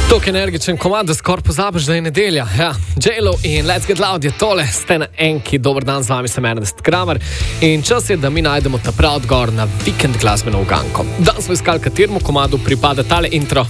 Tako energičen komad, da skoraj pozabiš, da je nedelja. Ja, J-Lo in Let's Get Loud je tole, ste na enki, dober dan, z vami sem Ernest Kramer in čas je, da mi najdemo ta prav odgovor na vikend glasbeno uganko. Dan smo iskali, kateremu komadu pripada tale intro.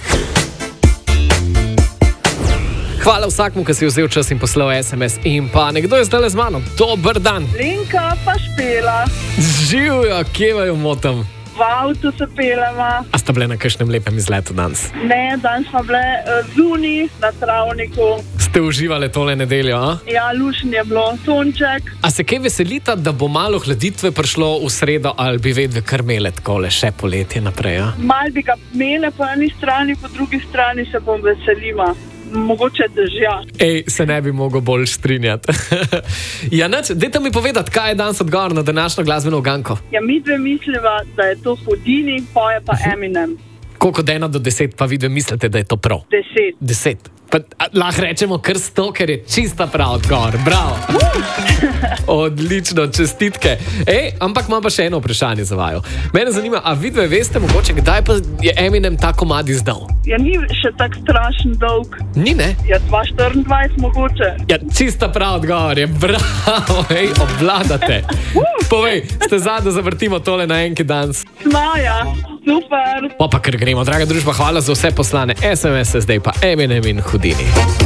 Hvala vsakmu, ki si je vzel čas in poslal SMS. In pa nekdo je zdaj z mano. Dober dan. Linka pa Špela. Živjo, kje vaju motam? V avtu se pelema. A sta bile na kakšnem lepem izletu danes? Ne, danes smo bile zunaj na travniku. Ste uživali tole nedeljo, a? Ja, lušen je bilo, sonček. A se kaj veselita, da bo malo hladitve prišlo v sredo, ali bi vedve kar imele takole še poletje naprej, a? Mal bi ga imele po eni strani, po drugi strani se bom veselila. Mogoče dežja. Ej, se ne bi mogel bolj strinjati. Ja, neč, dajte mi povedati, kaj je danes odgovor na današnjo glasbeno uganko. Ja, mi dve misliva, da je to Houdini, poje pa Eminem. Koliko od 1 do 10 pa vi dve mislite, da je to prav? 10. 10. Pa lahko rečemo kar 100, ker je čista prav odgovor. Bravo. Odlično, čestitke. Ej, ampak imam pa še eno vprašanje za vaju. Mene zanima, a vi dve veste mogoče, kdaj pa je Eminem ta komad izdal? Ja, ni še tak strašen dolg. Ni, ne? Ja, 2024 mogoče. Ja, čista prav odgovor je. Bravo, ej, obvladate. Povej, ste zadnji, zavrtimo tole na enki danes. Smaja, super. Pa kar gremo, draga družba, hvala za vse poslane SMS, zdaj pa Eminem in Houdini.